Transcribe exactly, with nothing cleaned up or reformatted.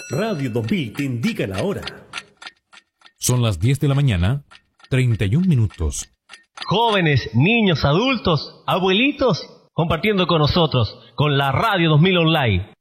Radio dos mil te indica la hora. Son las diez de la mañana, treinta y un minutos. Jóvenes, niños, adultos, abuelitos, compartiendo con nosotros, con la Radio dos mil Online.